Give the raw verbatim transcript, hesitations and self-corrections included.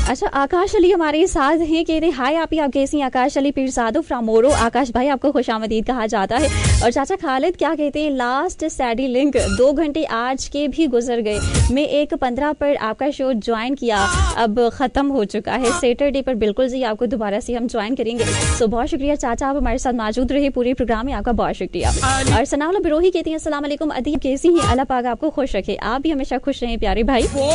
अच्छा, आकाश अली हमारे साथ हैं, कहते हैं हाय आप ही, आप कैसी हैं? आकाश अली पीरजादो फ्रॉम मोरो। आकाश भाई आपको खुशामदीद कहा जाता है। और चाचा खालिद क्या कहते हैं, लास्ट सैडी लिंक दो घंटे आज के भी गुजर गए, मैं एक पंद्रह पर आपका शो ज्वाइन किया, अब खत्म हो चुका है। सैटरडे पर बिल्कुल जी आपको दोबारा से हम ज्वाइन करेंगे। तो बहुत शुक्रिया चाचा, आप हमारे साथ मौजूद रहे पूरे प्रोग्राम में, आपका बहुत शुक्रिया। और सनाउल्लाह बिरोही कहती हैं अस्सलाम वालेकुम अदीब, कैसी हैं? अल्लाह पाक आपको खुश रखे, आप भी हमेशा खुश रहें प्यारे भाई।